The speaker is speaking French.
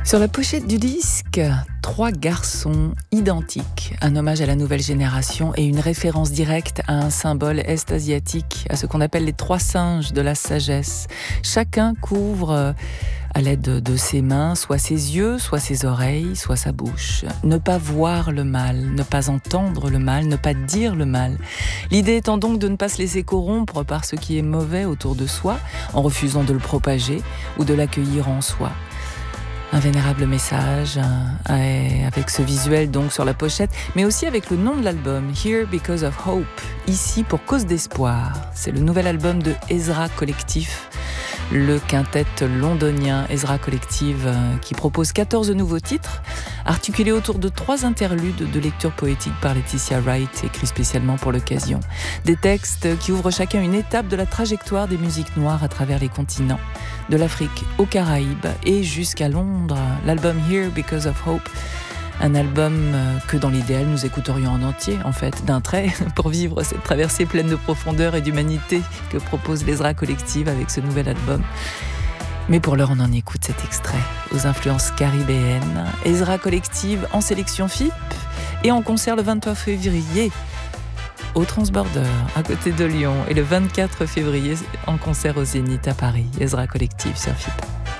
Sur la pochette du disque, 3 garçons identiques, un hommage à la nouvelle génération et une référence directe à un symbole est-asiatique, à ce qu'on appelle les 3 singes de la sagesse. Chacun couvre à l'aide de ses mains, soit ses yeux, soit ses oreilles, soit sa bouche. Ne pas voir le mal, ne pas entendre le mal, ne pas dire le mal. L'idée étant donc de ne pas se laisser corrompre par ce qui est mauvais autour de soi, en refusant de le propager ou de l'accueillir en soi. Un vénérable message avec ce visuel donc sur la pochette, mais aussi avec le nom de l'album, Here Because of Hope, ici pour cause d'espoir. C'est le nouvel album de Ezra Collective, le quintet londonien Ezra Collective qui propose 14 nouveaux titres, articulés autour de 3 interludes de lecture poétique par Laetitia Wright, écrits spécialement pour l'occasion. Des textes qui ouvrent chacun une étape de la trajectoire des musiques noires à travers les continents, de l'Afrique aux Caraïbes et jusqu'à Londres. L'album Here Because of Hope, un album que dans l'idéal nous écouterions en entier, en fait, d'un trait, pour vivre cette traversée pleine de profondeur et d'humanité que propose l'Ezra Collective avec ce nouvel album. Mais pour l'heure, on en écoute cet extrait aux influences caribéennes. Ezra Collective en sélection FIP et en concert le 23 février au Transborder, à côté de Lyon, et le 24 février en concert au Zénith à Paris. Ezra Collective sur FIP.